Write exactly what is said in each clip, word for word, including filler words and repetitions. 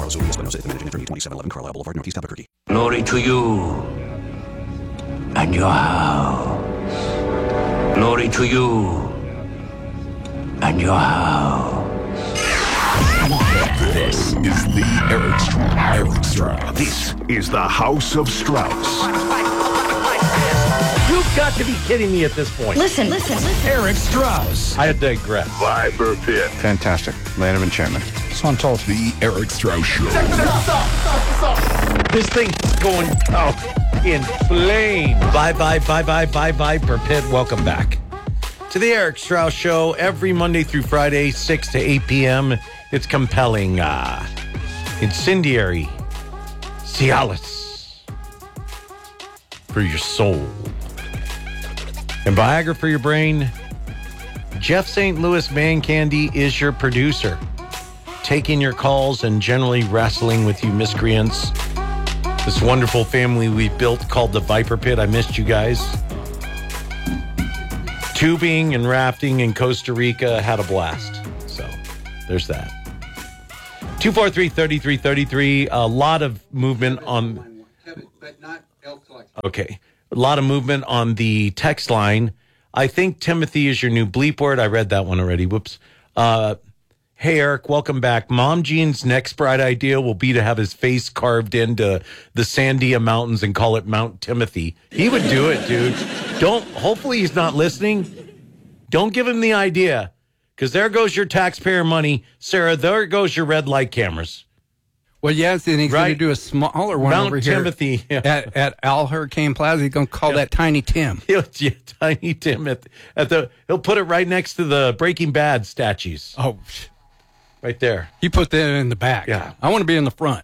Carlos Urias, Buenos Aires, attorney, twenty-seven eleven Carlisle Boulevard, Northeast Albuquerque. Glory to you and your house. Glory to you and your house. This is the Eric Strauss. Eric Strauss. This is the House of Strauss. You've got to be kidding me at this point. Listen, listen, listen. Eric Strauss. I digress. Viper Pit. Fantastic. Land of enchantment. So I'm told. The Eric Strauss Show. Check this out. Stop, stop, stop. This thing's going out in flames. Bye, bye, bye, bye, bye, bye, per pit. Welcome back to the Eric Strauss Show every Monday through Friday, six to eight p.m. It's compelling, uh, incendiary, Cialis for your soul, and Viagra for your brain. Jeff Saint Louis Man Candy is your producer, taking your calls and generally wrestling with you miscreants. This wonderful family we built called the Viper Pit. I missed you guys. Tubing and rafting in Costa Rica, had a blast. So there's that. two four three, three three three three. A lot of movement on... But not elk collection. Okay. A lot of movement on the text line. I think Timothy is your new bleep word. I read that one already. Whoops. Uh, hey, Eric, welcome back. Mom Jean's next bright idea will be to have his face carved into the Sandia Mountains and call it Mount Timothy. He would do it, dude. Don't. Hopefully he's not listening. Don't give him the idea, because there goes your taxpayer money. Sarah, there goes your red light cameras. Well, yes, and he's Right. going to do a smaller one Mount over here Timothy, yeah. at, at Al Hurricane Plaza. He's going to call Yeah. that Tiny Tim. He'll, yeah, Tiny Tim at, at the. He'll put it right next to the Breaking Bad statues. Oh, Right there. he put that in the back. Yeah. I want to be in the front.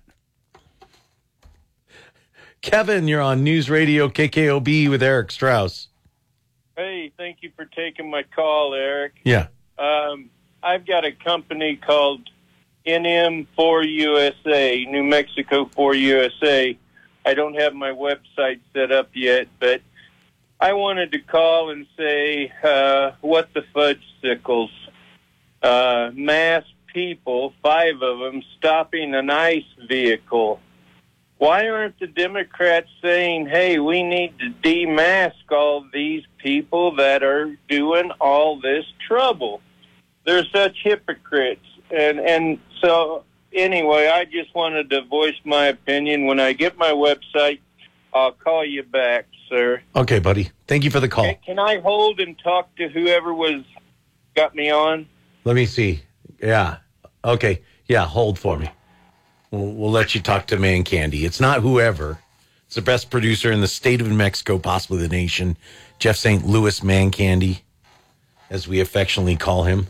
Kevin, you're on News Radio K K O B with Eric Strauss. Hey, thank you for taking my call, Eric. Yeah. Um, I've got a company called N M four U S A, New Mexico four U S A. I don't have my website set up yet, but I wanted to call and say, uh, what the fudge sickles. Uh, mass people, five of them, stopping an ICE vehicle. Why aren't the Democrats saying, hey, we need to demask all these people that are doing all this trouble? They're such hypocrites. And and so, anyway, I just wanted to voice my opinion. When I get my website, I'll call you back, sir. Okay, buddy. Thank you for the call. Can, can I hold and talk to whoever was got me on? Let me see. Yeah. Okay. Yeah, hold for me. We'll, we'll let you talk to Man Candy. It's not whoever. It's the best producer in the state of New Mexico, possibly the nation. Jeff Saint Louis Man Candy, as we affectionately call him.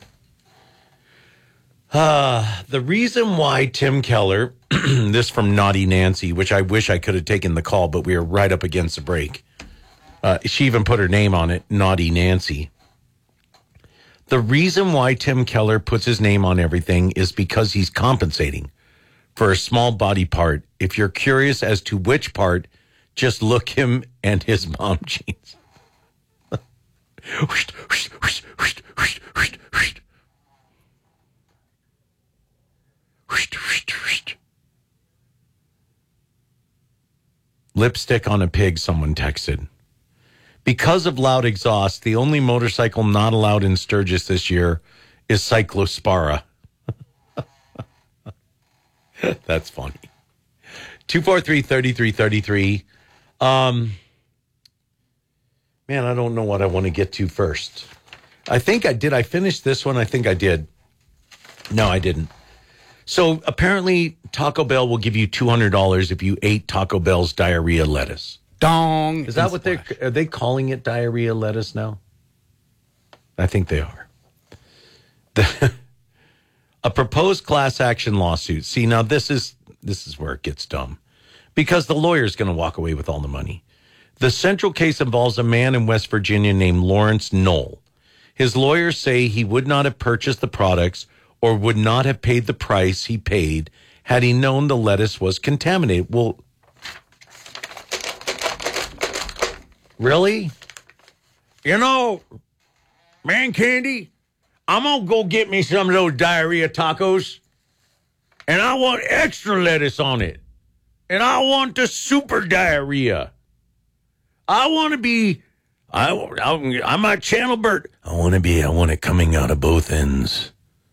Uh, the reason why Tim Keller, this from Naughty Nancy, which I wish I could have taken the call, but we are right up against the break. Uh, she even put her name on it, Naughty Nancy. The reason why Tim Keller puts his name on everything is because he's compensating for a small body part. If you're curious as to which part, just look him and his mom jeans. Lipstick on a pig, someone texted. Because of loud exhaust, the only motorcycle not allowed in Sturgis this year is Cyclospara. That's funny. two four three, three three three three. Um, man, I don't know what I want to get to first. I think I did. I finish this one? I think I did. No, I didn't. So apparently Taco Bell will give you two hundred dollars if you ate Taco Bell's diarrhea lettuce. Dong. Is that what they're, are they calling it diarrhea lettuce now? I think they are. The, a proposed class action lawsuit. See, now this is, this is where it gets dumb, because the lawyer's going to walk away with all the money. The central case involves a man in West Virginia named Lawrence Knoll. His lawyers say he would not have purchased the products or would not have paid the price he paid had he known the lettuce was contaminated. Well, really? You know, Man Candy, I'm going to go get me some of those diarrhea tacos. And I want extra lettuce on it. And I want the super diarrhea. I want to be, I, I, I'm a channel bird. I want to be, I want it coming out of both ends.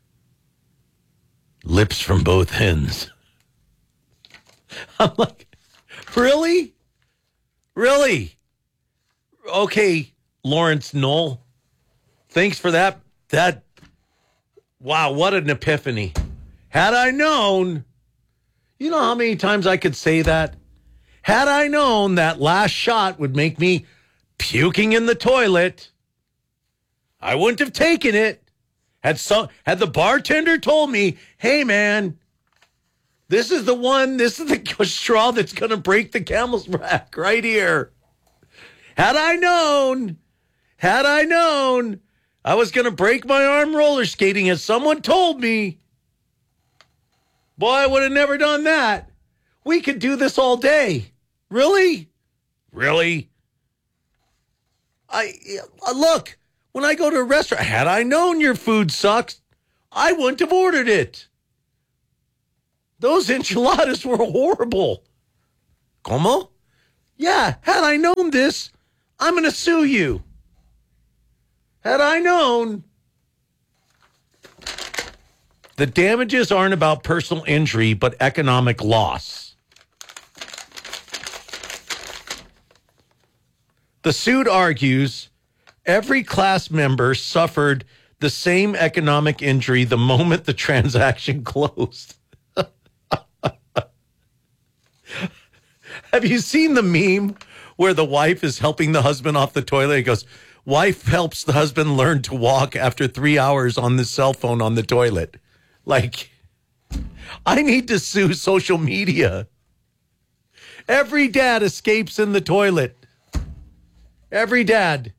Lips from both ends. I'm like, really? Really? Okay, Lawrence Knoll. Thanks for that. That, wow, what an epiphany. Had I known, you know how many times I could say that? Had I known that last shot would make me puking in the toilet, I wouldn't have taken it. Had some, had the bartender told me, hey, man, this is the one, this is the straw that's going to break the camel's back right here. Had I known, had I known I was going to break my arm roller skating as someone told me, boy, I would have never done that. We could do this all day. Really? Really? I look, when I go to a restaurant, had I known your food sucks, I wouldn't have ordered it. Those enchiladas were horrible. ¿Cómo? Yeah, had I known this, I'm going to sue you. Had I known. The damages aren't about personal injury, but economic loss. The suit argues every class member suffered the same economic injury the moment the transaction closed. Have you seen the meme where the wife is helping the husband off the toilet? He goes, wife helps the husband learn to walk after three hours on the cell phone on the toilet. Like, I need to sue social media. Every dad escapes in the toilet. Every dad.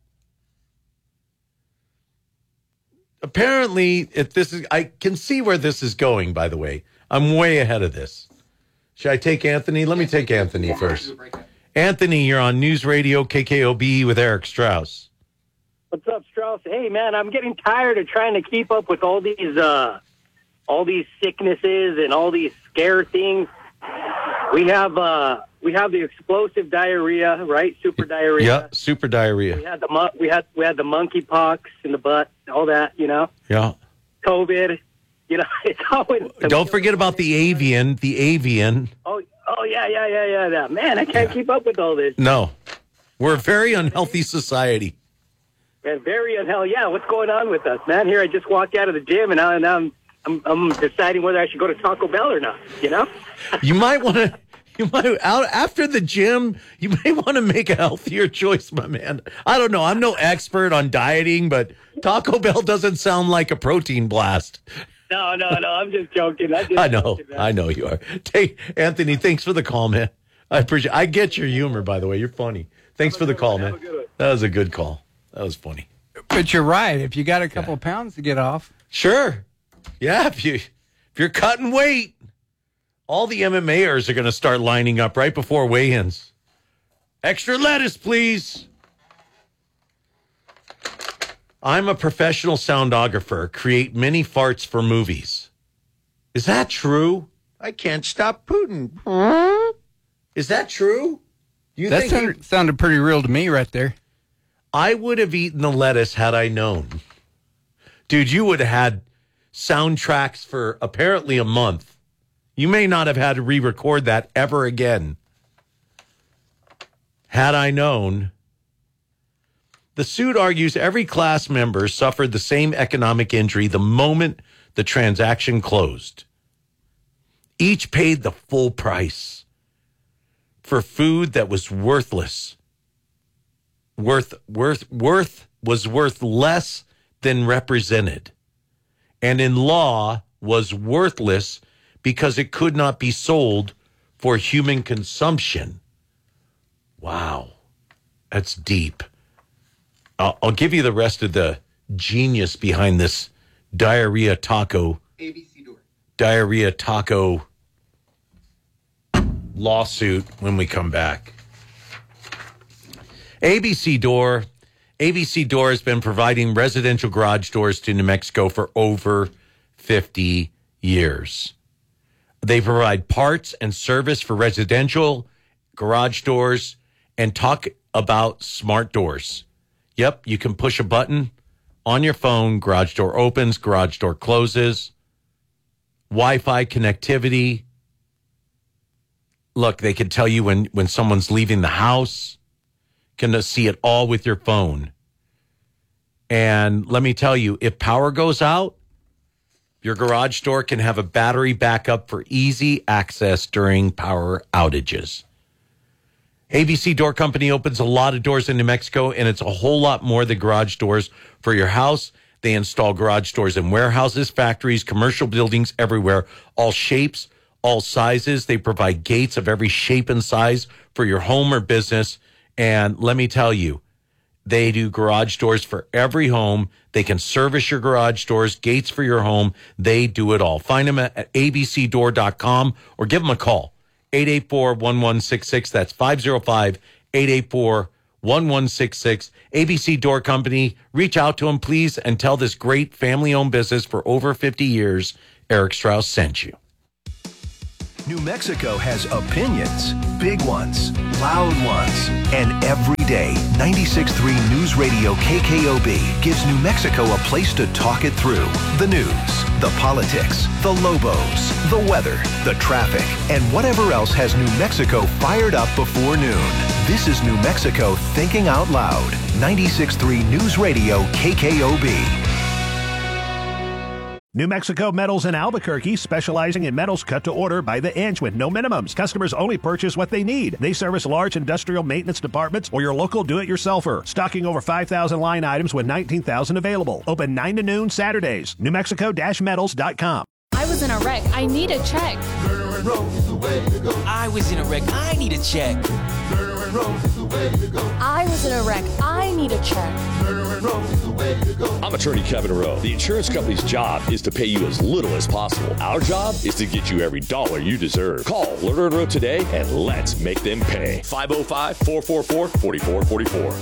Apparently, if this is, I can see where this is going, by the way. I'm way ahead of this. Should I take Anthony? Let me take Anthony first. Anthony, you're on News Radio K K O B with Eric Strauss. What's up, Strauss? Hey, man, I'm getting tired of trying to keep up with all these, uh, all these sicknesses and all these scare things. We have, uh, we have the explosive diarrhea, right? Super diarrhea. Yeah, super diarrhea. We had the mon- we had we had the monkeypox in the butt, all that, you know. Yeah. COVID, you know. It's always. Don't forget about the avian. The avian. Oh, oh yeah, yeah, yeah, yeah, yeah. Man, I can't yeah. keep up with all this. No, we're a very unhealthy society. And very unhealthy. Yeah, what's going on with us, man? Here, I just walked out of the gym, and now, now I'm, I'm I'm deciding whether I should go to Taco Bell or not. You know. You might want to. You might out after the gym. You may want to make a healthier choice, my man. I don't know. I'm no expert on dieting, but Taco Bell doesn't sound like a protein blast. No, no, no. I'm just joking. I, just I know. joking, I know you are. Hey, Anthony, thanks for the call, man. I appreciate. I get your humor, by the way. You're funny. Thanks for the call, man. That was a good call. That was funny. But you're right. If you got a couple yeah. of pounds to get off, sure. Yeah, if you if you're cutting weight. All the M M A'ers are going to start lining up right before weigh-ins. Extra lettuce, please. I'm a professional soundographer, create many farts for movies. Is that true? I can't stop Putin. Huh? Is that true? You that think sounded, he... sounded pretty real to me right there. I would have eaten the lettuce had I known. Dude, you would have had soundtracks for apparently a month. You may not have had to re-record that ever again. Had I known. The suit argues every class member suffered the same economic injury the moment the transaction closed. Each paid the full price for food that was worthless. Worth, worth, worth was worth less than represented. And in law was worthless because it could not be sold for human consumption. Wow. That's deep. I'll, I'll give you the rest of the genius behind this diarrhea taco. A B C door. Diarrhea taco lawsuit when we come back. A B C Door. A B C Door has been providing residential garage doors to New Mexico for over fifty years. They provide parts and service for residential, garage doors, and talk about smart doors. Yep, you can push a button on your phone. Garage door opens, garage door closes. Wi-Fi connectivity. Look, they can tell you when, when someone's leaving the house. Can see it all with your phone. And let me tell you, if power goes out, your garage door can have a battery backup for easy access during power outages. A B C Door Company opens a lot of doors in New Mexico, and it's a whole lot more than garage doors for your house. They install garage doors in warehouses, factories, commercial buildings everywhere, all shapes, all sizes. They provide gates of every shape and size for your home or business. And let me tell you, they do garage doors for every home. They can service your garage doors, gates for your home. They do it all. Find them at a b c door dot com or give them a call. eight eight four, one one six six. That's five oh five, eight eight four, one one six six. A B C Door Company. Reach out to them, please, and tell this great family-owned business for over fifty years, Eric Strauss sent you. New Mexico has opinions, big ones, loud ones, and every day, ninety-six point three News Radio K K O B gives New Mexico a place to talk it through. The news, the politics, the Lobos, the weather, the traffic, and whatever else has New Mexico fired up before noon. This is New Mexico Thinking Out Loud. ninety-six point three News Radio K K O B. New Mexico Metals in Albuquerque, specializing in metals cut to order by the inch with no minimums. Customers only purchase what they need. They service large industrial maintenance departments or your local do-it-yourselfer. Stocking over five thousand line items with nineteen thousand available. Open nine to noon Saturdays. New Mexico metals dot com. I was in a wreck. I need a check. I was in a wreck. I need a check. I was in a wreck. I need a check. I'm attorney Kevin Rowe. The insurance company's job is to pay you as little as possible. Our job is to get you every dollar you deserve. Call Lerner and Rowe today and let's make them pay. five oh five, four four four, four four four four.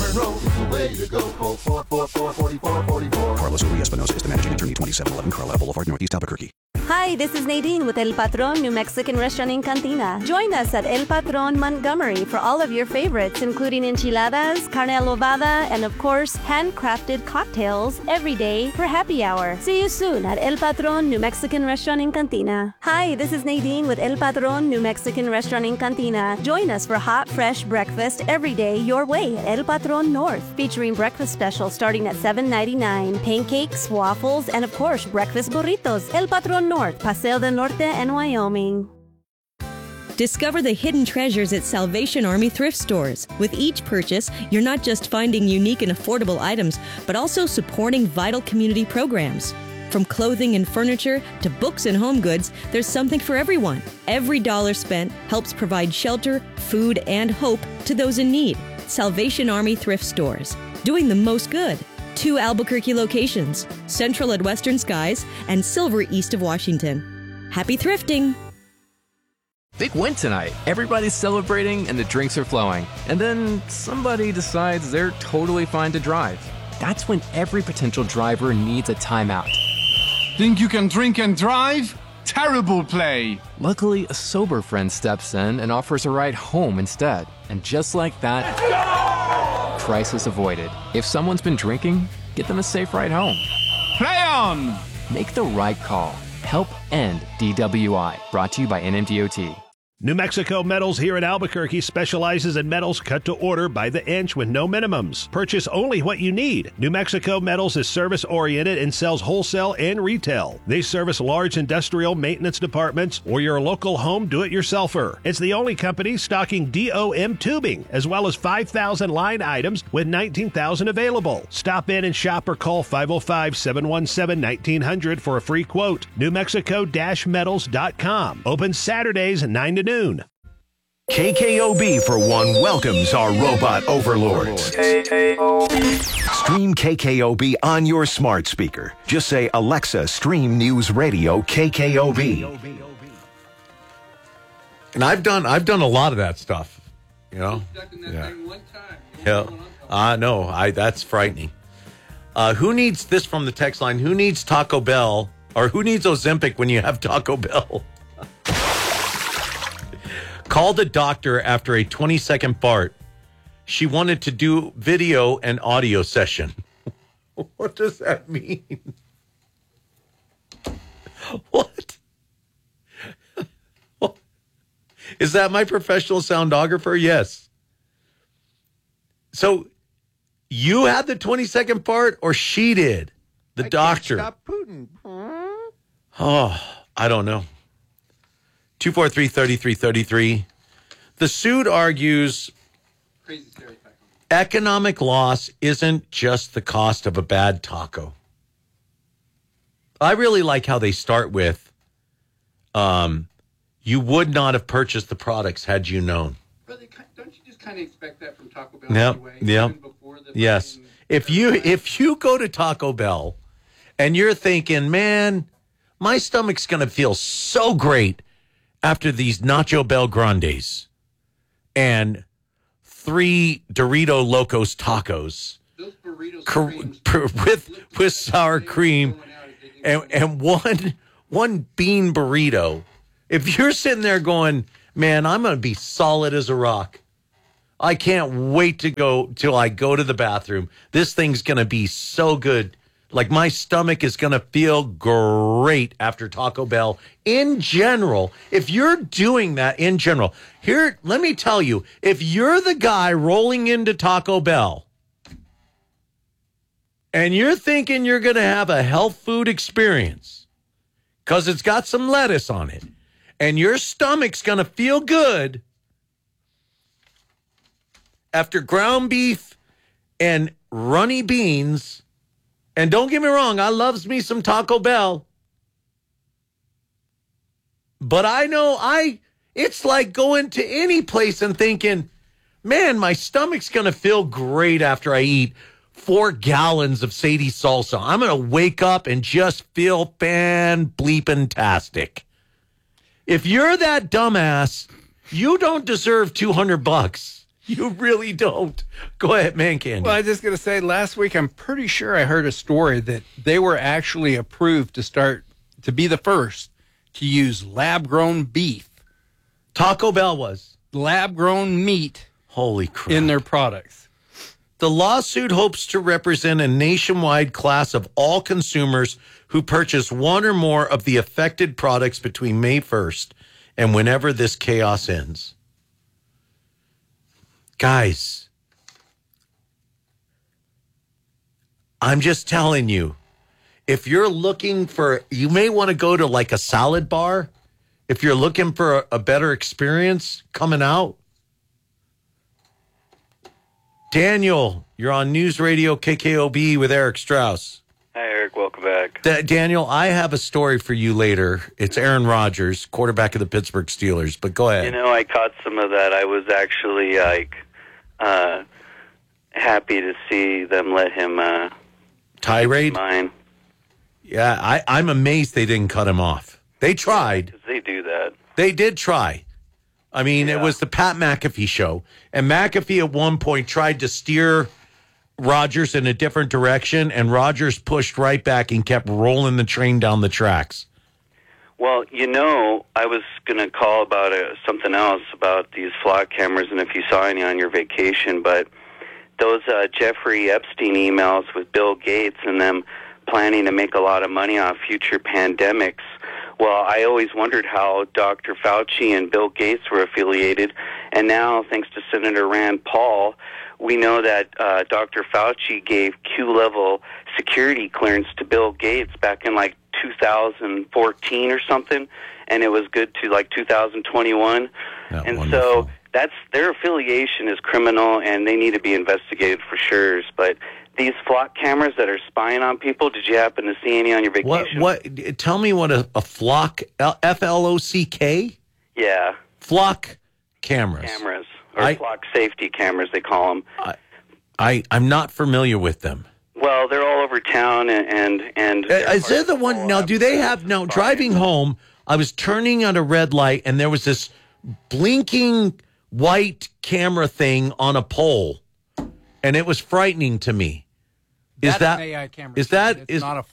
Carlos Uri Espinosa is the managing attorney, twenty-seven eleven Carlisle Boulevard, Northeast Albuquerque. Hi, this is Nadine with El Patron New Mexican Restaurant in Cantina. Join us at El Patron Montgomery for all of your favorites, including enchiladas, carne adobada, and of course, handcrafted cocktails every day for happy hour. See you soon at El Patron New Mexican Restaurant in Cantina. Hi, this is Nadine with El Patron New Mexican Restaurant in Cantina. Join us for hot, fresh breakfast every day your way at El Patron North, featuring breakfast specials starting at seven ninety-nine, pancakes, waffles, and of course, breakfast burritos. El Patron North, Paseo del Norte, and Wyoming. Discover the hidden treasures at Salvation Army thrift stores. With each purchase, you're not just finding unique and affordable items, but also supporting vital community programs. From clothing and furniture to books and home goods, there's something for everyone. Every dollar spent helps provide shelter, food, and hope to those in need. Salvation Army thrift stores, doing the most good. Two Albuquerque locations, Central at Western Skies and Silver east of Washington. Happy thrifting! Big win tonight. Everybody's celebrating and the drinks are flowing. And then somebody decides they're totally fine to drive. That's when every potential driver needs a timeout. Think you can drink and drive? Terrible play. Luckily, a sober friend steps in and offers a ride home instead. And just like that, crisis avoided. If someone's been drinking, get them a safe ride home. Play on! Make the right call. Help end D W I. Brought to you by N M D O T. New Mexico Metals here in Albuquerque specializes in metals cut to order by the inch with no minimums. Purchase only what you need. New Mexico Metals is service-oriented and sells wholesale and retail. They service large industrial maintenance departments or your local home do-it-yourselfer. It's the only company stocking D O M tubing, as well as five thousand line items with nineteen thousand available. Stop in and shop or call five oh five, seven one seven, nineteen hundred for a free quote. New Mexico metals dot com. Open Saturdays nine to noon. K K O B for one welcomes our robot overlords. Stream K K O B on your smart speaker. Just say, Alexa, stream News Radio K K O B. And I've done I've done a lot of that stuff, you know. Yeah. Yeah. I uh, know. I that's frightening. Uh, who needs this from the text line? Who needs Taco Bell or who needs Ozempic when you have Taco Bell? called a doctor after a twenty-second fart. She wanted to do video and audio session. What does that mean? What? Is that my professional soundographer? Yes. So you had the twenty-second fart or she did? The I doctor. Can't stop Putin. Oh, I don't know. two four three, three three three three. The suit argues economic loss isn't just the cost of a bad taco. I really like how they start with, um, you would not have purchased the products had you known. But they, don't you just kind of expect that from Taco Bell Yep. anyway? Yep. Even before the Yes. fucking- If you if you go to Taco Bell and you're thinking, man, my stomach's going to feel so great after these Nacho Bell Grandes and three Dorito Locos tacos Those burritos cr- pr- with with sour cream and and one one bean burrito. If you're sitting there going, man, I'm going to be solid as a rock. I can't wait to go till I go to the bathroom. This thing's going to be so good. Like my stomach is going to feel great after Taco Bell in general. If you're doing that in general, here, let me tell you, if you're the guy rolling into Taco Bell and you're thinking you're going to have a health food experience because it's got some lettuce on it and your stomach's going to feel good after ground beef and runny beans, and don't get me wrong, I loves me some Taco Bell. But I know I it's like going to any place and thinking, man, my stomach's going to feel great after I eat four gallons of Sadie salsa. I'm going to wake up and just feel fan-bleepin-tastic. If you're that dumbass, you don't deserve two hundred bucks. You really don't. Go ahead, man candy. Well, I was just going to say, last week, I'm pretty sure I heard a story that they were actually approved to start, to be the first to use lab-grown beef. Taco Bell was. Lab-grown meat. Holy crap. In their products. The lawsuit hopes to represent a nationwide class of all consumers who purchase one or more of the affected products between May first and whenever this chaos ends. Guys, I'm just telling you, if you're looking for, you may want to go to like a salad bar. If you're looking for a, a better experience coming out. Daniel, you're on News Radio K K O B with Eric Strauss. Hi, Eric. Welcome back. Da- Daniel, I have a story for you later. It's Aaron Rodgers, quarterback of the Pittsburgh Steelers, but go ahead. You know, I caught some of that. I was actually like uh, happy to see them let him uh, tirade. Mine. Yeah, I, I'm amazed they didn't cut him off. They tried. They do that. They did try. I mean, it was the Pat McAfee show, and McAfee at one point tried to steer Rodgers in a different direction, and Rodgers pushed right back and kept rolling the train down the tracks. Well, you know, I was going to call about uh, something else about these flock cameras and if you saw any on your vacation, but those uh, Jeffrey Epstein emails with Bill Gates and them planning to make a lot of money off future pandemics. Well, I always wondered how Doctor Fauci and Bill Gates were affiliated, and now, thanks to Senator Rand Paul, we know that uh, Doctor Fauci gave Q-level security clearance to Bill Gates back in like two thousand fourteen or something, and it was good to like two thousand twenty-one. Not and wonderful. so that's their affiliation is criminal, and they need to be investigated for sure. But these flock cameras that are spying on people, did you happen to see any on your vacation? What? What? Tell me what a, a flock, F L O C K? Yeah. Flock cameras. Cameras. Or I- flock safety cameras, they call them. I, I, I'm not familiar with them. Well, they're all over town, and... and, and Uh, is there the one, now, do they have, now, driving home, I was turning at a red light, and there was this blinking white camera thing on a pole, and it was frightening to me. Is That's that an A I camera. is that It's is not a flock.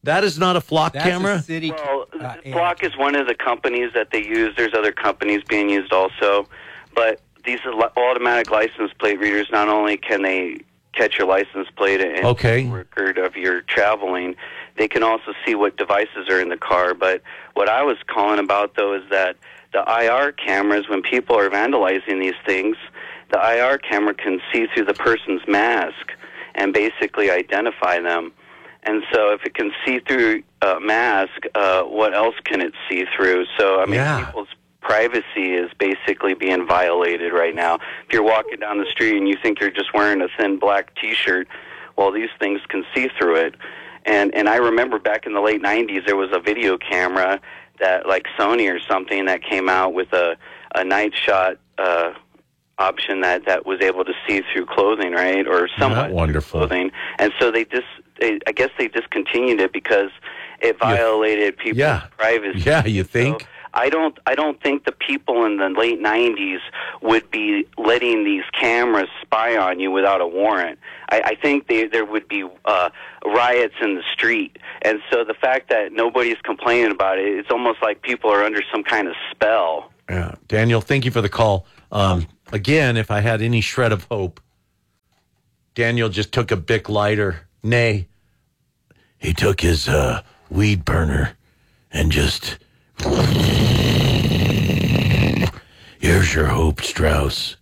That is not a Flock That's camera? a city. Well, uh, Flock is one of the companies that they use. There's other companies being used also. But these al- automatic license plate readers, not only can they catch your license plate and Okay. record of your traveling, they can also see what devices are in the car. But what I was calling about, though, is that the I R cameras, when people are vandalizing these things, the I R camera can see through the person's mask and basically identify them. And so if it can see through a mask, uh, what else can it see through? So, I mean, Yeah. people's privacy is basically being violated right now. If you're walking down the street and you think you're just wearing a thin black T-shirt, well, these things can see through it. And and I remember back in the late nineties, there was a video camera that, like Sony or something, that came out with a, a night shot uh, option that, that was able to see through clothing, right, or somewhat wonderful. through clothing. And so they just, they, I guess they discontinued it because it violated people's Yeah. privacy. Yeah, you think? So I don't. I don't think the people in the late nineties would be letting these cameras spy on you without a warrant. I, I think they, there would be uh, riots in the street, and so the fact that nobody's complaining about it, it's almost like people are under some kind of spell. Yeah. Daniel, thank you for the call. Um, again, if I had any shred of hope, Daniel just took a Bic lighter. Nay, he took his uh, weed burner and just... Here's your hope, Strauss.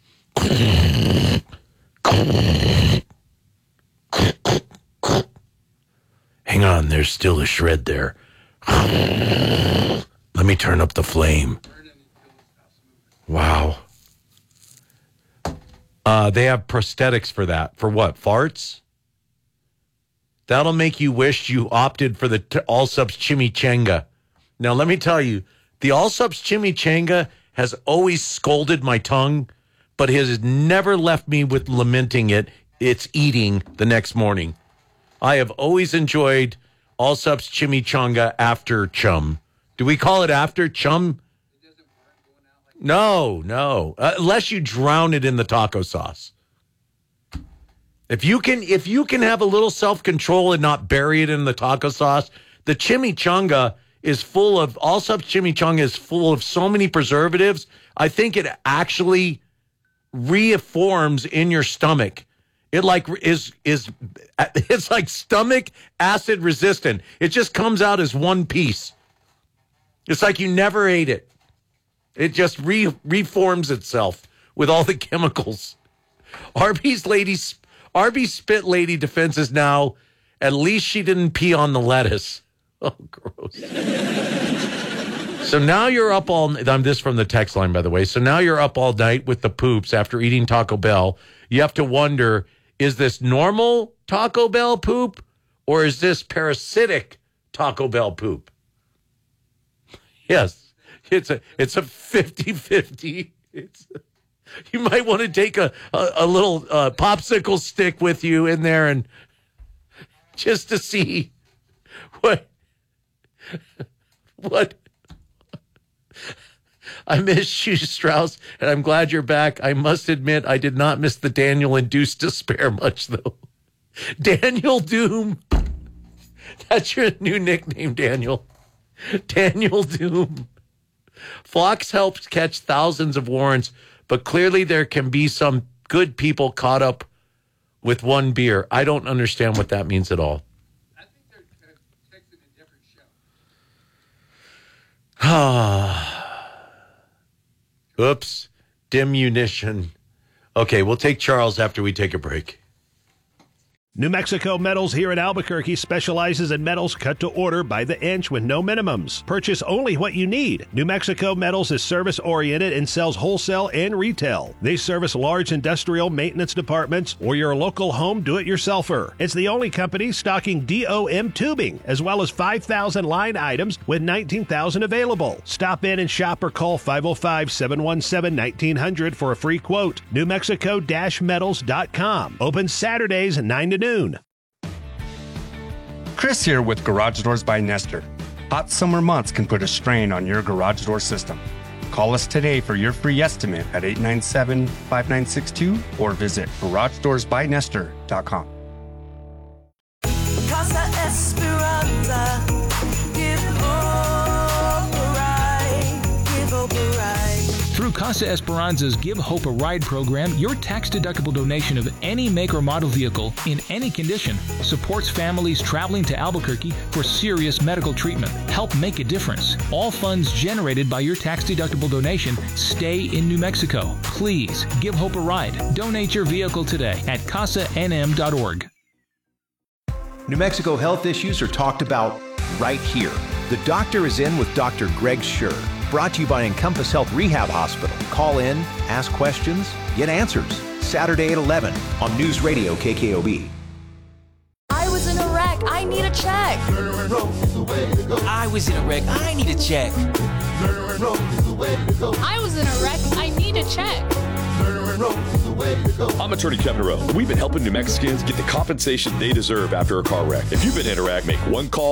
Hang on, there's still a shred there. Let me turn up the flame. Wow. Uh, they have prosthetics for that. For what? Farts? That'll make you wish you opted for the t- Allsup's chimichanga. Now, let me tell you, the Allsup's chimichanga has always scolded my tongue, but has never left me with lamenting it. It's eating the next morning. I have always enjoyed Allsup's chimichanga after chum. Do we call it after chum? No, no. Uh, unless you drown it in the taco sauce. If you can, if you can have a little self-control and not bury it in the taco sauce, the chimichanga is full of, Allsup's chimichanga is full of so many preservatives. I think it actually reforms in your stomach. It like is is it's like stomach acid resistant. It just comes out as one piece. It's like you never ate it. It just re, reforms itself with all the chemicals. Arby's ladies, Arby's spit lady defense is now, at least she didn't pee on the lettuce. Oh, gross. So now you're up all night. I'm this from the text line, by the way. So now you're up all night with the poops after eating Taco Bell. You have to wonder, is this normal Taco Bell poop or is this parasitic Taco Bell poop? Yes, it's a it's a fifty-fifty. It's you might want to take a, a, a little uh, popsicle stick with you in there and just to see what what. I miss you, Strauss, and I'm glad you're back. I must admit, I did not miss the Daniel-induced despair much, though. Daniel Doom. That's your new nickname, Daniel. Daniel Doom. Fox helps catch thousands of warrants, but clearly there can be some good people caught up with one beer. I don't understand what that means at all. I think they're uh, texting a different show. Ah. Oops. Diminution. Okay, we'll take Charles after we take a break. New Mexico Metals here in Albuquerque specializes in metals cut to order by the inch with no minimums. Purchase only what you need. New Mexico Metals is service-oriented and sells wholesale and retail. They service large industrial maintenance departments or your local home do-it-yourselfer. It's the only company stocking D O M tubing, as well as five thousand line items with nineteen thousand available. Stop in and shop or call five oh five, seven one seven, nineteen hundred for a free quote. New Mexico Metals dot com. Open Saturdays nine to noon. Chris here with Garage Doors by Nestor. Hot summer months can put a strain on your garage door system. Call us today for your free estimate at eight nine seven, five nine six two or visit garage doors by nestor dot com. Casa Esperanza. Hope a Ride. Through Casa Esperanza's Give Hope a Ride program, your tax-deductible donation of any make or model vehicle in any condition supports families traveling to Albuquerque for serious medical treatment. Help make a difference. All funds generated by your tax-deductible donation stay in New Mexico. Please give Hope a ride. Donate your vehicle today at casa n m dot org. New Mexico health issues are talked about right here. The Doctor is In with Doctor Greg Schur. Brought to you by Encompass Health Rehab Hospital. Call in, ask questions, get answers. Saturday at eleven on News Radio K K O B. I was in a wreck. I need a check. I was in a wreck. I need a check. I was in a wreck. I need a check. I'm attorney Kevin Rowe. We've been helping New Mexicans get the compensation they deserve after a car wreck. If you've been in a wreck, make one call.